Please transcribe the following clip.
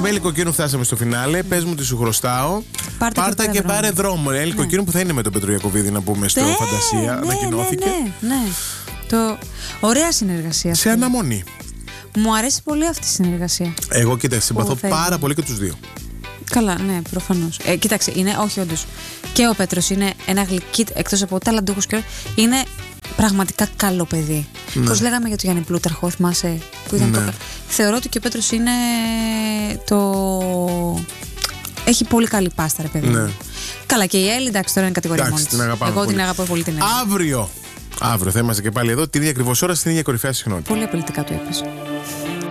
με Έλλη Κοκκίνου φτάσαμε στο φινάλε. Πες μου τι σου χρωστάω. Πάρτα και πάρε δρόμο. Έλλη Κοκκίνου που θα είναι με τον Πέτρο Ιακωβίδη, να πούμε, στο Φαντασία. Ανακοινώθηκε. Ναι. Ωραία συνεργασία. Σε αναμονή. Μου αρέσει πολύ αυτή η συνεργασία. Εγώ κοίταξε, συμπαθώ πάρα πολύ και τους δύο. Καλά, ναι, προφανώς. Κοίταξε, είναι, όχι όντως. Και ο Πέτρος είναι ένα γλυκί, εκτός από ταλαντούχος και είναι πραγματικά καλό παιδί. Ναι. Πώς λέγαμε για τον Γιάννη Πλούταρχο, θυμάσαι που ήταν το. Θεωρώ ότι και ο Πέτρος είναι έχει πολύ καλή πάστα, ρε παιδί. Ναι. Καλά, και η Έλλη, εντάξει, τώρα είναι κατηγορία μόνη της. Εγώ την αγαπώ πολύ την Έλλη. Αύριο θα είμαστε και πάλι εδώ την ίδια ακριβώς ώρα, στην ίδια κορυφαία συχνότητα. Πολύ απειλητικά το είπες.